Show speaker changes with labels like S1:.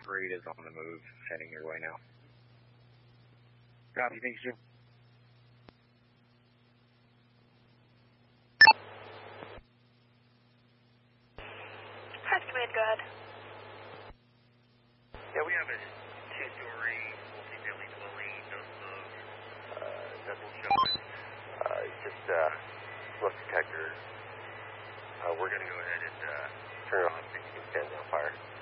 S1: 3 is on the move, heading your way now.
S2: Copy, thanks, Jim.
S3: Press command, go ahead.
S4: Yeah, we have a 2-story multi-family dwelling, no smoke, nothing showing, just smoke detector. We're going to go ahead and turn it off so you can stand down fire.